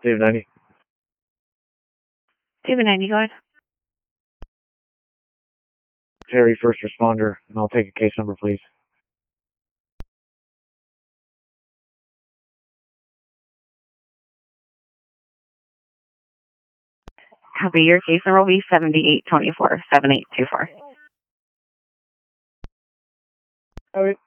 David 90. David 90, go ahead. Terry, first responder, and I'll take a case number, please. Copy. Your case number will be 7824, 7824. Okay.